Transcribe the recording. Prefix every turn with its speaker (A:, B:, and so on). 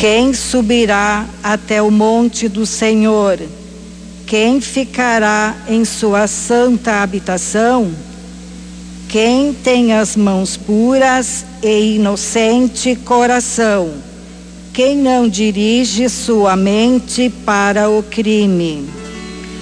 A: Quem subirá até o monte do Senhor? Quem ficará em sua santa habitação? Quem tem as mãos puras e inocente coração, quem não dirige sua mente para o crime.